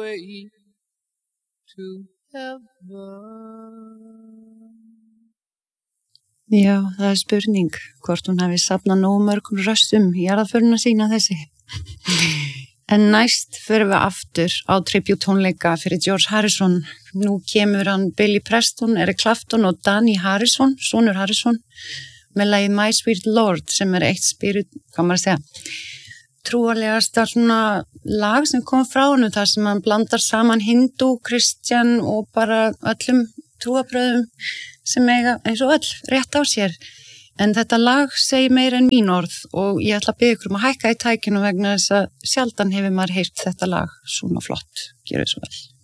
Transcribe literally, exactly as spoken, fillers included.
way to heaven. Já, það er spurning hvort hún hafi safnað nógu mörgum rössum í jarðarförina sína þessi. En næst förum við aftur á tribute tónleika fyrir George Harrison. Nú kemur hann Billy Preston, Eric Clapton og Danny Harrison, sonur Harrison, með lagið My Sweet Lord sem er eitt spirit, hvað maður að segja, trúarlegasta svona lag sem kom frá hann þar sem hann blandar saman hindu, kristjan og bara öllum trúarbröðum sem eiga eins og öll rétt á sér. En þetta lag segir meira en mín orð og ég ætla að biðja ykkur um að hækka í tækinu vegna þess að sjaldan hefur maður heyrt þetta lag svona flott. Gjörðu svo vel.